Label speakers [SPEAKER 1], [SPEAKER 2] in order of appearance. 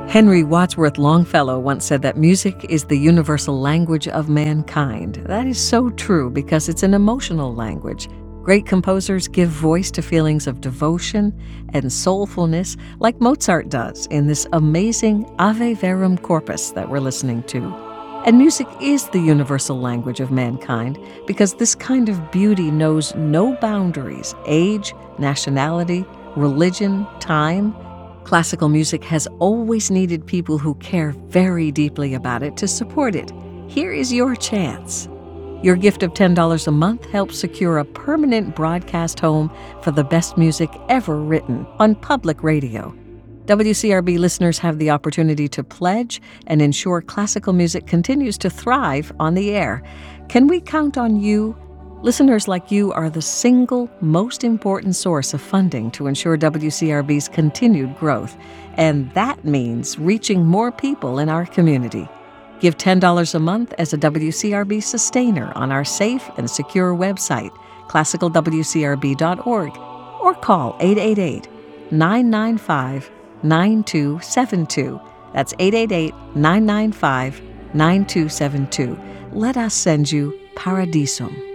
[SPEAKER 1] Henry Wadsworth Longfellow once said that music is the universal language of mankind. That is so true because it's an emotional language. Great composers give voice to feelings of devotion and soulfulness like Mozart does in this amazing Ave Verum Corpus that we're listening to. And music is the universal language of mankind because this kind of beauty knows no boundaries: age, nationality, religion, time. Classical music has always needed people who care very deeply about it to support it. Here is your chance. Your gift of $10 a month helps secure a permanent broadcast home for the best music ever written on public radio. WCRB listeners have the opportunity to pledge and ensure classical music continues to thrive on the air. Can we count on you? Listeners like you are the single most important source of funding to ensure WCRB's continued growth, and that means reaching more people in our community. Give $10 a month as a WCRB sustainer on our safe and secure website, classicalwcrb.org, or call 888-995-9272. That's 888-995-9272. Let us send you Paradisum.